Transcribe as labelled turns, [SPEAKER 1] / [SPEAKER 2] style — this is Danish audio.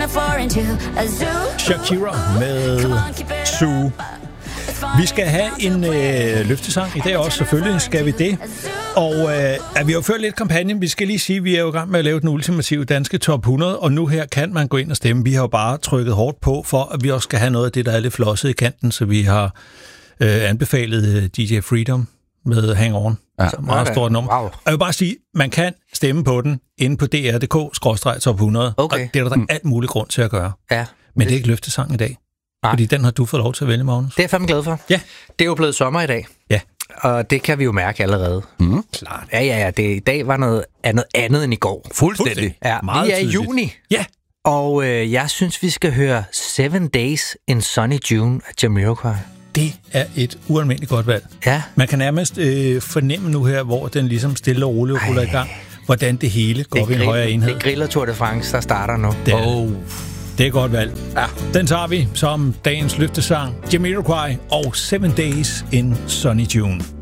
[SPEAKER 1] Shakira med Zoo. Vi skal have en løftesang i dag også, selvfølgelig skal vi det. Og vi har jo ført lidt kampagnen. Vi skal lige sige, at vi er jo i gang med at lave den ultimative danske top 100, og nu her kan man gå ind og stemme. Vi har jo bare trykket hårdt på, for at vi også skal have noget af det, der er lidt flosset i kanten, så vi har anbefalet DJ Freedom med Hang On. Ja. Så meget stort nummer. Wow. Og jeg vil bare sige, man kan stemme på den inde på dr.dk/top 100, okay. Og det er der alt mulig grund til at gøre. Ja. Men det er ikke løftesang i dag. Nej. Fordi den har du fået lov til at vælge, Magnus.
[SPEAKER 2] Det er jeg fandme glad for. Ja. Det er jo blevet sommer i dag. Ja. Og det kan vi jo mærke allerede. Klart. Ja. I dag var noget andet end i går.
[SPEAKER 1] Fuldstændig.
[SPEAKER 2] Ja, meget vi er i juni. Ja. Og jeg synes, vi skal høre 7 Days in Sunny June af Jamiroquai.
[SPEAKER 1] Det er et ualmindeligt godt valg. Ja. Man kan nærmest fornemme nu her, hvor den ligesom stille og roligt ruller i gang, hvordan det hele går ved en højere enhed.
[SPEAKER 2] Det griller Tour de France, der starter nu.
[SPEAKER 1] Det er godt valg. Ja. Den tager vi som dagens løftesang. Jamiroquai og 7 Days in Sunny June.